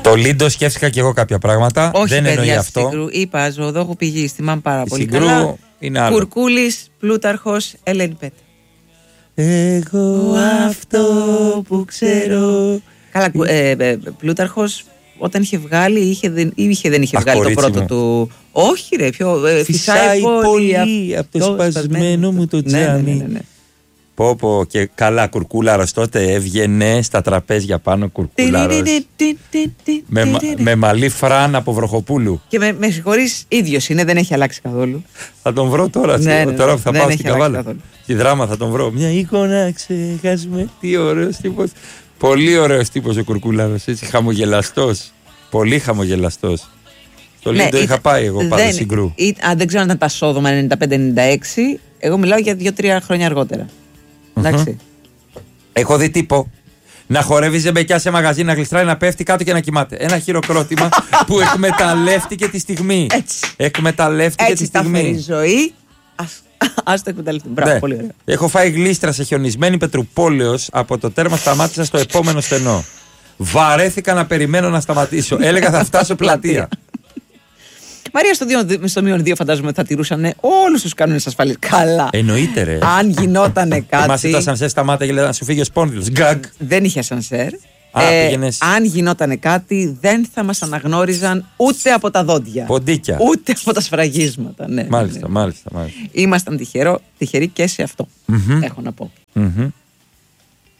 Το Λίντο σκέφτηκα και εγώ κάποια πράγματα. Όχι, δεν εννοεί αυτό. Συγκρού. Είπα ζωοδόχου πηγή, θυμάμαι πάρα πολύ Συγκρού καλά. είναι άλλο. Κουρκούλης, Πλούταρχος, Ελένη Πέτα. Εγώ αυτό που ξέρω. Καλά, Πλούταρχος όταν είχε βγάλει, δεν είχε βγάλει το πρώτο του. Όχι, ρε, πιο. Φυσάει πολύ από το σπασμένο μου το τζάμι. Ναι. Πω και καλά κουρκούλαρος τότε έβγαινε στα τραπέζια πάνω κουρκούλαρος. Με μαλλί Φραν από Βροχοπούλου. Και με συγχωρείς, ίδιος είναι, δεν έχει αλλάξει καθόλου. Θα τον βρω τώρα, τώρα που θα πάω στην Καβάλα. Τη δράμα θα τον βρω. Μια εικόνα ξεχάσουμε. Τι ωραίος τύπος. Πολύ ωραίος τύπος ο κουρκούλαρος, έτσι χαμογελαστός. Πολύ χαμογελαστός. Το Λίντο είχα πάει εγώ πάντα Συγκρού. Δεν ξέρω αν ήταν τα Σόδομα 95-96. Εγώ μιλάω για 2-3 χρόνια αργότερα. Εντάξει. Έχω δει τύπο να χορεύει ζεμπεκιά σε μαγαζί, να γλιστράει, να πέφτει κάτω και να κοιμάται. Ένα χειροκρότημα που εκμεταλλεύτηκε τη στιγμή. Εκμεταλλεύτηκε τη στιγμή. Έτσι τα φέρει η ζωή. Ας το εκμεταλλευτούμε. Μπράβο, πολύ ωραία. Έχω φάει γλίστρα σε χιονισμένη Πετρουπόλεως. Από το τέρμα σταμάτησα στο επόμενο στενό. Βαρέθηκα να περιμένω να σταματήσω. Έλεγα θα φτάσω πλατεία. Μαρία, στο μείον 2 φαντάζομαι θα τηρούσαν όλους τους κανόνες ασφαλείας. Καλά. Εννοείται, ρε. Αν γινότανε κάτι. Θυμάσαι το ασανσέρ σταμάτα και λέει να σου φύγει ο σπόνδυλος. Γκάγκ. Δεν είχε ασανσέρ. Αν γινότανε κάτι, δεν θα μας αναγνώριζαν ούτε από τα δόντια. Ποντίκια. Ούτε από τα σφραγίσματα. Ναι, μάλιστα. Ήμασταν τυχεροί και σε αυτό. Έχω να πω.